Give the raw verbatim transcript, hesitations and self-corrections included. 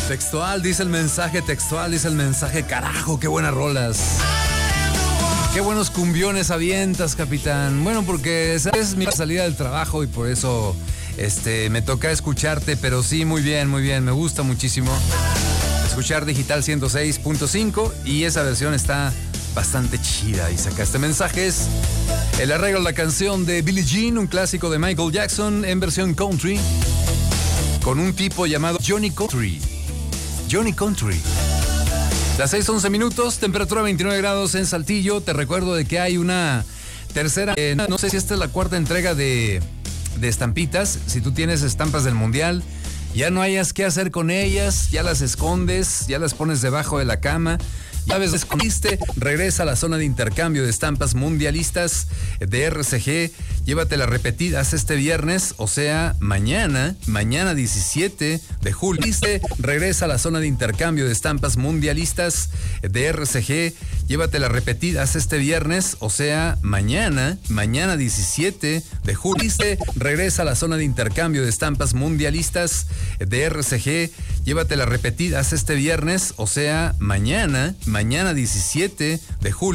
Textual, dice el mensaje, textual, dice el mensaje. Carajo, qué buenas rolas. Qué buenos cumbiones avientas, capitán. Bueno, porque es mi salida del trabajo y por eso este, me toca escucharte, pero sí, muy bien, muy bien. Me gusta muchísimo escuchar Digital ciento seis punto cinco y esa versión está bastante chida. Y sacaste mensajes. El arreglo de la canción de Billie Jean, un clásico de Michael Jackson en versión country, con un tipo llamado Johnny Country. Johnny Country. Las seis once minutos, temperatura veintinueve grados en Saltillo. Te recuerdo de que hay una tercera, eh, no sé si esta es la cuarta entrega de, de estampitas. Si tú tienes estampas del Mundial, ya no hayas qué hacer con ellas, ya las escondes, ya las pones debajo de la cama. Ya ves, escondiste, regresa a la zona de intercambio de estampas mundialistas de R C G. Llévatelas repetidas este viernes, o sea, mañana, mañana diecisiete de julio. Regresa a la zona de intercambio de estampas mundialistas de R C G. Llévatelas repetidas este viernes, o sea, mañana, mañana diecisiete de julio. Regresa a la zona de intercambio de estampas mundialistas de R C G. Llévatelas repetidas este viernes, o sea, mañana, mañana diecisiete de julio.